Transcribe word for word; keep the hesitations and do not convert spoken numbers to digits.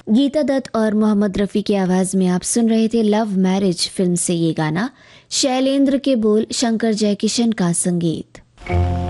गीता दत्त और मोहम्मद रफ़ी की आवाज़ में आप सुन रहे थे लव मैरिज फिल्म से ये गाना। शैलेंद्र के बोल, शंकर जयकिशन का संगीत।